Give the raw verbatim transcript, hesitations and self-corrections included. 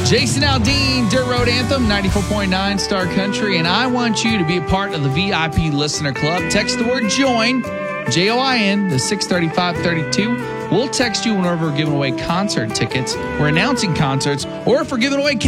Jason Aldean, Dirt Road Anthem, ninety-four point nine Star Country, and I want you to be a part of the V I P Listener Club. Text the word JOIN, J O I N, to six three five three two. We'll text you whenever we're giving away concert tickets, we're announcing concerts, or if we're giving away